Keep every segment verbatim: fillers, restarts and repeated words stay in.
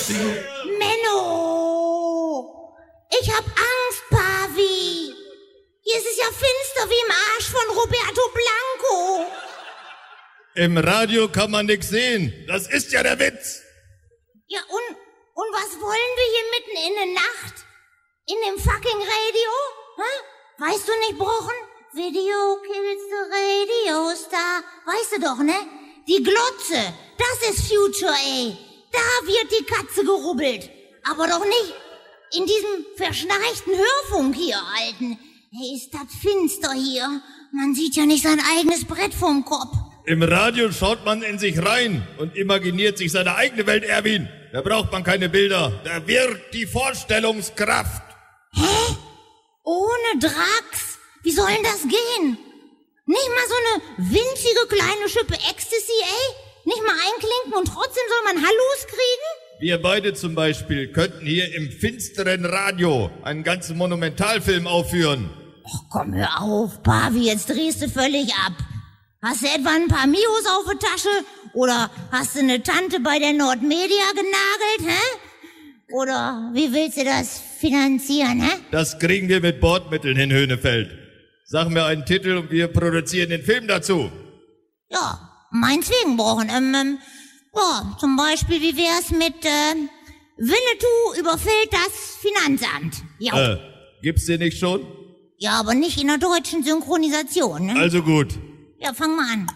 Menno! Ich hab Angst, Pavi! Hier ist es ja finster wie im Arsch von Roberto Blanco. Im Radio kann man nix sehen. Das ist ja der Witz. Ja, und, und was wollen wir hier mitten in der Nacht? In dem fucking Radio? Hä? Weißt du nicht, Brochen? Video kills the radio star. Weißt du doch, ne? Die Glotze, das ist Future, ey. Da wird die Katze gerubbelt. Aber doch nicht in diesem verschnarchten Hörfunk hier, Alten. Hey, ist das finster hier. Man sieht ja nicht sein eigenes Brett vorm Kopf. Im Radio schaut man in sich rein und imaginiert sich seine eigene Welt, Erwin. Da braucht man keine Bilder. Da wirkt die Vorstellungskraft. Hä? Ohne Drax? Wie soll denn das gehen? Nicht mal so eine winzige kleine Schippe Ecstasy, ey? Nicht mal einklinken und trotzdem soll man Hallus kriegen? Wir beide zum Beispiel könnten hier im finsteren Radio einen ganzen Monumentalfilm aufführen. Ach komm, hör auf, Pavi, jetzt drehst du völlig ab. Hast du etwa ein paar Mios auf der Tasche? Oder hast du eine Tante bei der Nordmedia genagelt, hä? Oder wie willst du das finanzieren, hä? Das kriegen wir mit Bordmitteln hin, Höhnefeld. Sag mir einen Titel und wir produzieren den Film dazu. Ja, meinetwegen, Brochen. Ähm, ähm, ja, zum Beispiel, wie wär's mit, äh, Winnetou überfällt das Finanzamt. Ja. Äh, gibt's den nicht schon? Ja, aber nicht in der deutschen Synchronisation, ne? Also gut. Ja, fang mal an.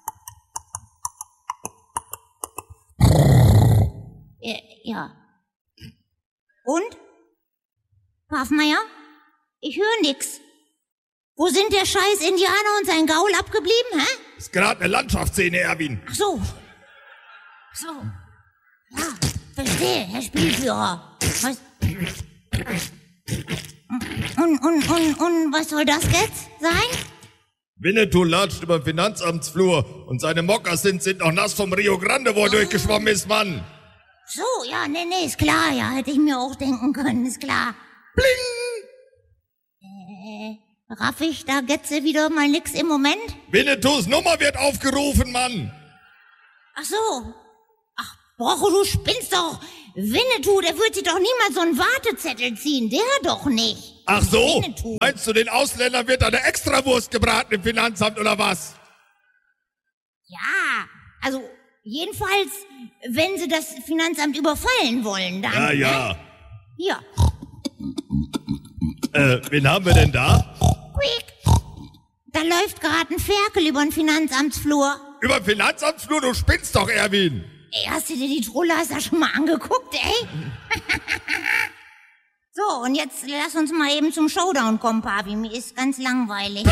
Ja. ja. Und? Hafmeier? Ich höre nix. Wo sind der scheiß Indianer und sein Gaul abgeblieben, hä? Ist gerade eine Landschaftsszene, Erwin. Ach so. Ach so. Ja, verstehe, Herr Spielführer. Was? Und, und, und, und, was soll das jetzt sein? Winnetou latscht über den Finanzamtsflur und seine Mokassins sind noch nass vom Rio Grande, wo er oh. durchgeschwommen ist, Mann. So, ja, nee, nee, ist klar, ja, hätte ich mir auch denken können, ist klar. Bling! Äh, raff ich da Getze wieder mal nix im Moment? Winnetous Nummer wird aufgerufen, Mann. Ach so. Ach, Brocho, du spinnst doch. Winnetou, der wird sich doch niemals so einen Wartezettel ziehen, der doch nicht. Ach so? Winnetou. Meinst du, den Ausländern wird eine Extrawurst gebraten im Finanzamt oder was? Ja, also jedenfalls, wenn sie das Finanzamt überfallen wollen, dann... Ja, ja. Ne? Ja. Äh, wen haben wir denn da? Quick. Da läuft gerade ein Ferkel über den Finanzamtsflur. Über den Finanzamtsflur? Du spinnst doch, Erwin. Ey, hast du dir die Trulleister schon mal angeguckt, ey? So, und jetzt lass uns mal eben zum Showdown kommen, Pavi. Mir ist ganz langweilig.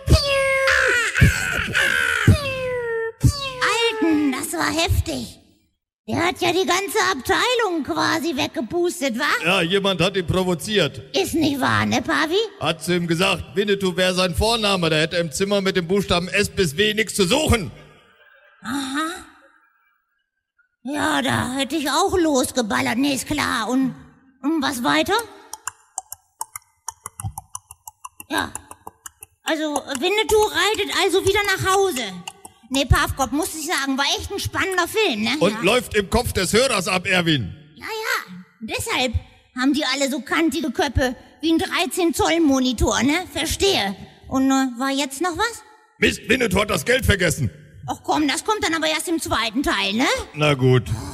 Alten, das war heftig. Der hat ja die ganze Abteilung quasi weggepustet, wa? Ja, jemand hat ihn provoziert. Ist nicht wahr, ne, Pavi? Hat zu ihm gesagt, Winnetou wäre sein Vorname. Da hätte er im Zimmer mit dem Buchstaben S bis W nichts zu suchen. Aha. Ja, da hätte ich auch losgeballert, ne, ist klar. Und, und was weiter? Ja, also Winnetou reitet also wieder nach Hause. Ne, Pavkop, muss ich sagen, war echt ein spannender Film, ne? Und ja. läuft im Kopf des Hörers ab, Erwin. Ja, ja, deshalb haben die alle so kantige Köpfe wie ein dreizehn Zoll Monitor, ne? Verstehe. Und äh, war jetzt noch was? Mist, Winnetou hat das Geld vergessen. Ach komm, das kommt dann aber erst im zweiten Teil, ne? Na gut.